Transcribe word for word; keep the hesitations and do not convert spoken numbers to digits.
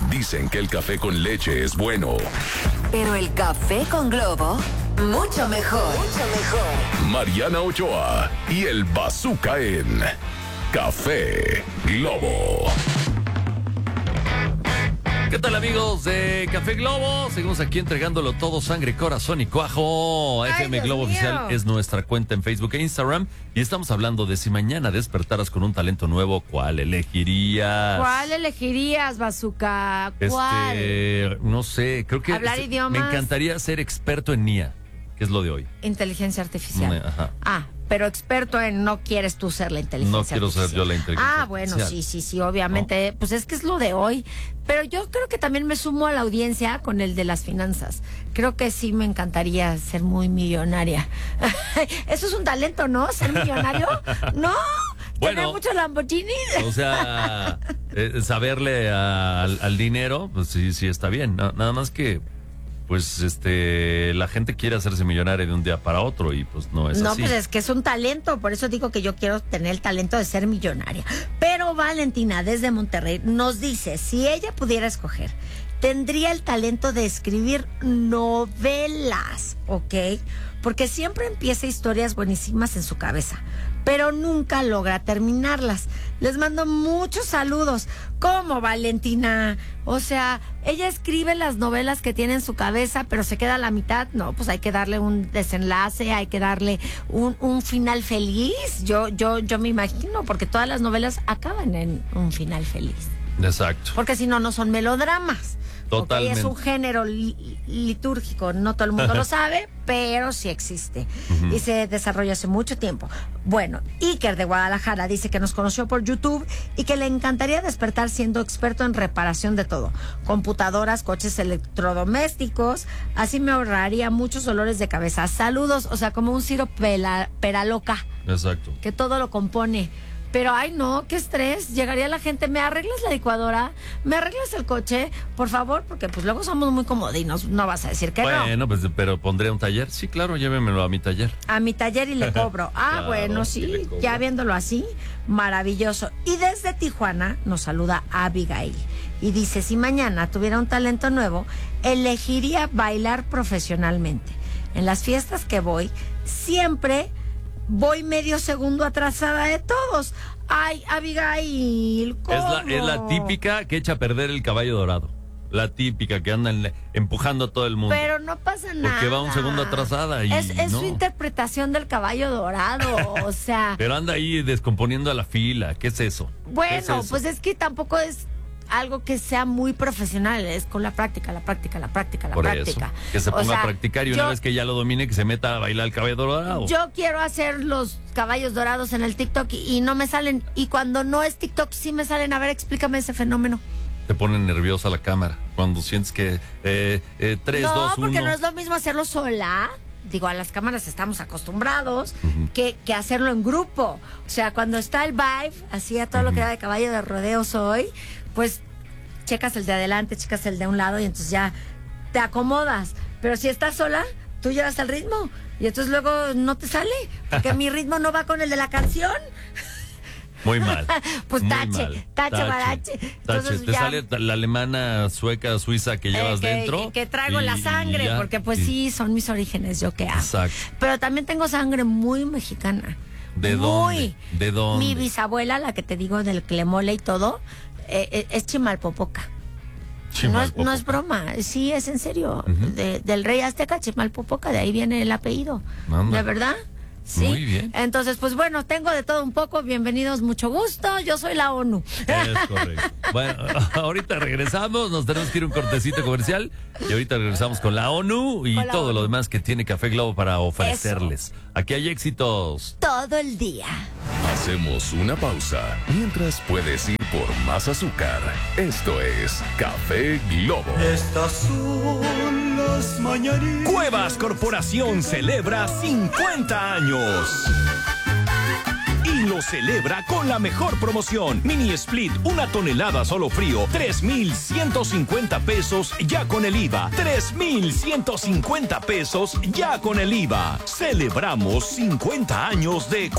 Dicen que el café con leche es bueno. Pero el café con Globo, mucho mejor. Mucho mejor. Mariana Ochoa y el Bazooka en Café Globo. ¿Qué tal, amigos de Café Globo? Seguimos aquí entregándolo todo, sangre, corazón y cuajo. Ay, F M Dios Globo mío. Oficial es nuestra cuenta en Facebook e Instagram. Y estamos hablando de si mañana despertaras con un talento nuevo, ¿cuál elegirías? ¿Cuál elegirías, Bazooka? ¿Cuál? Este, no sé, creo que ¿Hablar se- idiomas? me encantaría ser experto en N I A, que es lo de hoy. Inteligencia artificial. Ajá. Ah, pero experto en no quieres tú ser la inteligencia No quiero ser artificial. yo la inteligencia Ah, bueno, artificial. sí, sí, sí, obviamente. Pues es que es lo de hoy. Pero yo creo que también me sumo a la audiencia con el de las finanzas. Creo que sí me encantaría ser muy millonaria. Eso es un talento, ¿no? Ser millonario. No. Bueno. Tener muchos Lamborghini. O sea, eh, saberle a- al, al dinero, pues sí, sí está bien. Na- nada más que, pues, este, la gente quiere hacerse millonaria de un día para otro y pues no es No, así. pues es que es un talento, por eso digo que yo quiero tener el talento de ser millonaria. Pero Valentina, desde Monterrey, nos dice, si ella pudiera escoger, tendría el talento de escribir novelas, ¿ok? Porque siempre empieza historias buenísimas en su cabeza, pero nunca logra terminarlas. Les mando muchos saludos. ¿Cómo, Valentina? O sea, ella escribe las novelas que tiene en su cabeza, pero se queda a la mitad. No, pues hay que darle un desenlace, hay que darle un, un final feliz. Yo, yo, yo me imagino, porque todas las novelas acaban en un final feliz. Exacto. Porque si no, no son melodramas. Totalmente. Ok, es un género li- litúrgico, no todo el mundo lo sabe, pero sí existe. Ujú. Y se desarrolla hace mucho tiempo. Bueno, Iker de Guadalajara dice que nos conoció por YouTube y que le encantaría despertar siendo experto en reparación de todo. Computadoras, coches electrodomésticos. Así me ahorraría muchos dolores de cabeza. Saludos, o sea, como un Ciro pela, Peraloca, Exacto. que todo lo compone. Pero, ay, no, qué estrés. Llegaría la gente, ¿me arreglas la licuadora? ¿Me arreglas el coche? Por favor, porque pues luego somos muy comodinos. No vas a decir que no. Bueno, pues, pero pondré un taller. Sí, claro, llévemelo a mi taller. A mi taller y le cobro. Ah, Claro, bueno, y le sí, cobro. ya viéndolo así, maravilloso. Y desde Tijuana nos saluda Abigail y dice, si mañana tuviera un talento nuevo, elegiría bailar profesionalmente. En las fiestas que voy, siempre voy medio segundo atrasada de todos. Ay, Abigail, ¿cómo? Es la, es la típica que echa a perder el caballo dorado. La típica que anda en- empujando a todo el mundo. Pero no pasa nada. Porque va un segundo atrasada y Es, es no. su interpretación del caballo dorado, o sea... Pero anda ahí descomponiendo a la fila. ¿Qué es eso? ¿Qué es Bueno, eso? pues es que tampoco es algo que sea muy profesional, es con la práctica, la práctica, la práctica, la Por práctica. eso, que se O ponga sea, a practicar y una yo- vez que ya lo domine, que se meta a bailar el caballo dorado. Yo quiero hacer los caballos dorados en el TikTok y, y no me salen. Y cuando no es TikTok, sí me salen. A ver, explícame ese fenómeno. Te pone nerviosa la cámara cuando sientes que eh, eh, tres, no, dos, porque uno. no es lo mismo hacerlo sola. Digo, a las cámaras estamos acostumbrados Ujú. que, que hacerlo en grupo. O sea, cuando está el vibe, así a todo lo que da de caballo de rodeo soy, pues checas el de adelante, checas el de un lado y entonces ya te acomodas. Pero si estás sola, tú llevas el ritmo y entonces luego no te sale, porque mi ritmo no va con el de la canción. Muy mal. Pues muy tache, mal. tache, barache. Tache. Entonces Te ya- sale la alemana, sueca, suiza que llevas Eh, que, dentro. que- que traigo y- la y sangre, ya, porque pues y- sí, son mis orígenes, yo qué hago. Exacto. Pero también tengo sangre muy mexicana. ¿De muy. dónde? ¿De dónde? Mi bisabuela, la que te digo del clemole y todo, eh, eh, es chimalpopoca. No es, no es broma, sí, es en serio. Ujú. De- del rey azteca, Chimalpopoca, de ahí viene el apellido. Anda. ¿De verdad? Sí. Muy bien. Entonces, pues bueno, tengo de todo un poco. Bienvenidos, mucho gusto. Yo soy la ONU. Es correcto. Bueno, ahorita regresamos, nos tenemos que ir a un cortecito comercial y ahorita regresamos con la ONU y Con la todo ONU. lo demás que tiene Café Globo para ofrecerles. Aquí hay éxitos. Todo el día. Hacemos una pausa mientras puedes ir por más azúcar. Esto es Café Globo. Estas son las mañanitas. Cuevas Corporación celebra cincuenta años. Y lo celebra con la mejor promoción. Mini Split, una tonelada solo frío, tres mil ciento cincuenta pesos ya con el IVA. tres mil ciento cincuenta pesos ya con el IVA. Celebramos cincuenta años de